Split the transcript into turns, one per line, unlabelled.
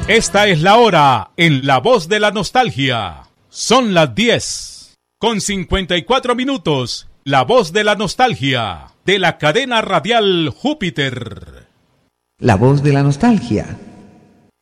Esta es la hora en La Voz de la Nostalgia. Son las 10:54. La Voz de la Nostalgia, de la cadena radial Júpiter.
La Voz de la Nostalgia,